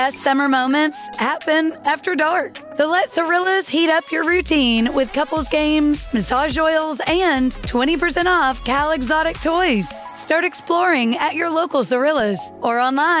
Best summer moments happen after dark. So let Cirillas heat up your routine with couples games, massage oils, and 20% off Cal Exotic toys. Start exploring at your local Cirillas or online